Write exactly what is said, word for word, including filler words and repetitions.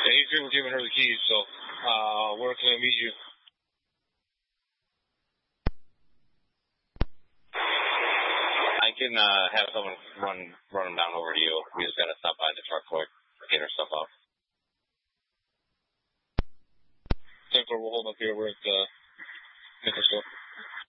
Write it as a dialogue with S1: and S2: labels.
S1: Yeah, he's good with giving her the keys, so uh, where can I meet you?
S2: I can uh, have someone run run them down over to you. We just got to stop by the truck court, get her stuff off.
S1: ten four, we'll hold up here. We're at the uh, liquor store.